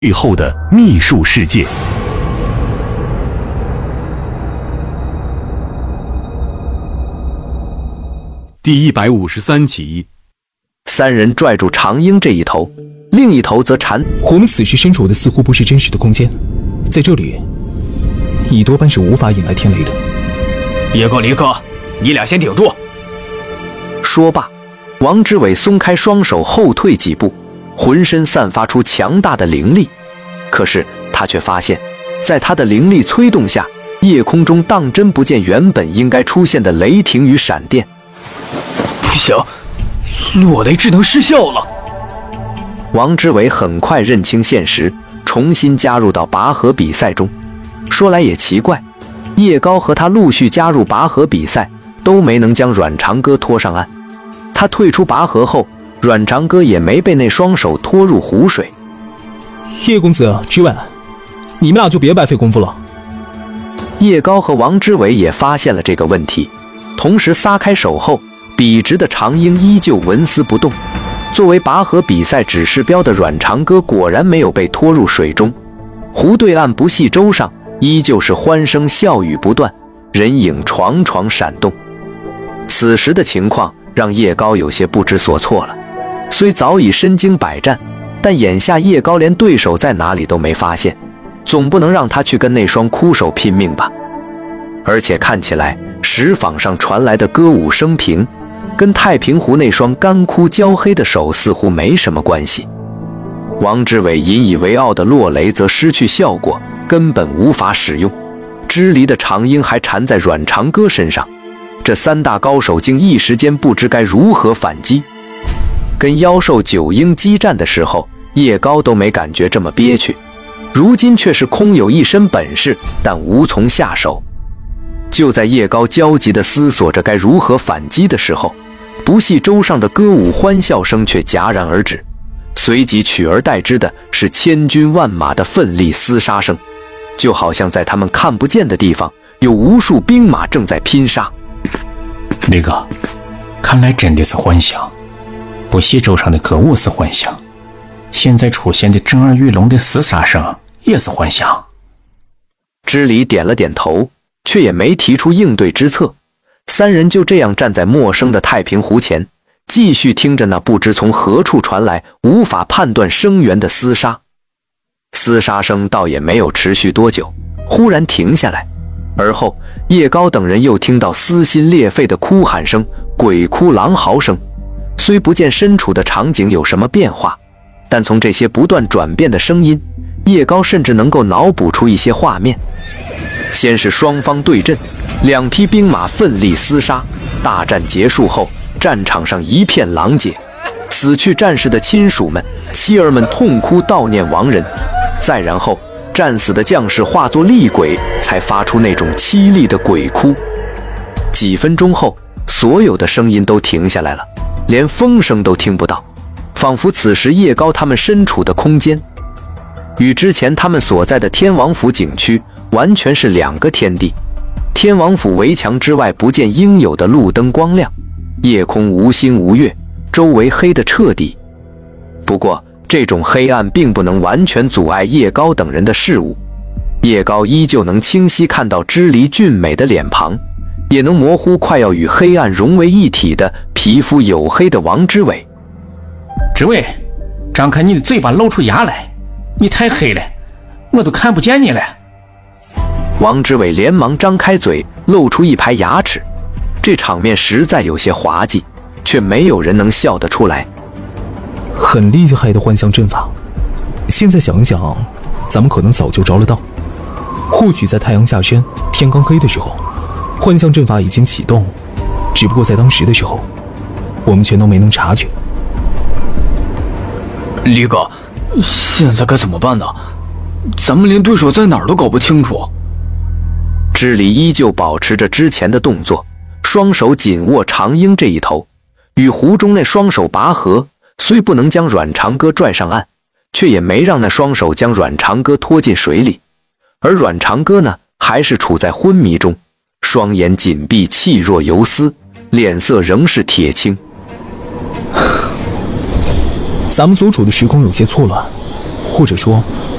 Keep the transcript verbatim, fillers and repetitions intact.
背后的秘术世界。第一百五十三集， 三人拽住长鹰这一头，另一头则缠。 我们此时身处的似乎不是真实的空间，在这里，你多半是无法引来天雷的。 叶哥、李哥，你俩先顶住！ 说罢，王之伟松开双手，后退几步，浑身散发出强大的灵力。可是他却发现，在他的灵力催动下，夜空中当真不见原本应该出现的雷霆与闪电。 不行，落雷智能失效了。 王之伟很快认清现实，重新加入到拔河比赛中。说来也奇怪，叶高和他陆续加入拔河比赛，都没能将阮长歌拖上岸。他退出拔河后，阮长歌也没被那双手拖入湖水。 叶公子、之伟，你们俩就别白费功夫了。 叶高和王之伟也发现了这个问题，同时撒开手后，笔直的长鹰依旧纹丝不动。作为拔河比赛指示标的阮长歌果然没有被拖入水中。湖对岸不系洲上依旧是欢声笑语不断，人影幢幢闪动。此时的情况让叶高有些不知所措了。虽早已身经百战，但眼下叶高连对手在哪里都没发现，总不能让他去跟那双枯手拼命吧。而且看起来石舫上传来的歌舞升平，跟太平湖那双干枯焦黑的手似乎没什么关系。王之伟引以为傲的落雷则失去效果，根本无法使用。支离的长鹰还缠在阮长歌身上，这三大高手竟一时间不知该如何反击。跟妖兽九鹰激战的时候，叶高都没感觉这么憋屈，如今却是空有一身本事，但无从下手。就在叶高焦急地思索着该如何反击的时候，不系洲上的歌舞欢笑声却戛然而止，随即取而代之的是千军万马的奋力厮杀声，就好像在他们看不见的地方，有无数兵马正在拼杀。 李哥，看来真的是幻象，不系洲上的歌舞是幻象，现在出现的震耳欲聋的厮杀声也是幻象。 支离点了点头，却也没提出应对之策。三人就这样站在陌生的太平湖前，继续听着那不知从何处传来、无法判断声源的厮杀。厮杀声倒也没有持续多久，忽然停下来，而后叶高等人又听到撕心裂肺的哭喊声、鬼哭狼嚎声。虽不见身处的场景有什么变化，但从这些不断转变的声音，叶高甚至能够脑补出一些画面。先是双方对阵，两匹兵马奋力厮杀。大战结束后，战场上一片狼藉，死去战士的亲属们、妻儿们痛哭悼念亡人。再然后，战死的将士化作厉鬼，才发出那种凄厉的鬼哭。几分钟后，所有的声音都停下来了，连风声都听不到，仿佛此时叶高他们身处的空间与之前他们所在的天王府景区完全是两个天地。天王府围墙之外不见应有的路灯光亮，夜空无星无月，周围黑得彻底。不过这种黑暗并不能完全阻碍叶高等人的视物，叶高依旧能清晰看到支离俊美的脸庞，也能模糊快要与黑暗融为一体的皮肤黝黑的王之伟。 之伟，张开你的嘴巴，露出牙来，你太黑了，我都看不见你了。 王之伟连忙张开嘴，露出一排牙齿。这场面实在有些滑稽，却没有人能笑得出来。 很厉害的幻象阵法，现在想一想，咱们可能早就着了道。或许在太阳下山、天刚黑的时候，幻象阵法已经启动，只不过在当时的时候，我们全都没能察觉。 李哥，现在该怎么办呢？咱们连对手在哪儿都搞不清楚。 支离依旧保持着之前的动作，双手紧握长鹰这一头，与湖中那双手拔河。虽不能将阮长歌拽上岸，却也没让那双手将阮长歌拖进水里。而阮长歌呢，还是处在昏迷中，双眼紧闭，气若游丝，脸色仍是铁青。 咱们所处的时空有些错乱， 或者说